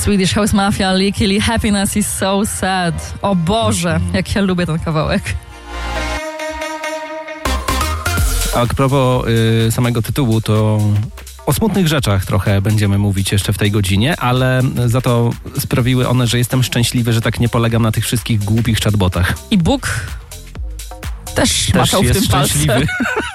Swedish House Mafia, Licky Lee, Happiness is so sad. O Boże, jak ja lubię ten kawałek. A propos samego tytułu, to o smutnych rzeczach trochę będziemy mówić jeszcze w tej godzinie, ale za to sprawiły one, że jestem szczęśliwy, że tak nie polegam na tych wszystkich głupich chatbotach. I Bóg też macał w jest tym palce. szczęśliwy.